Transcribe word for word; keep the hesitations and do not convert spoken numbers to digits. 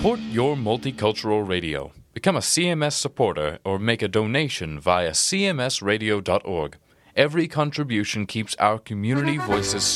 Support your multicultural radio. Become a C M S supporter or make a donation via c m s radio dot org. Every contribution keeps our community voices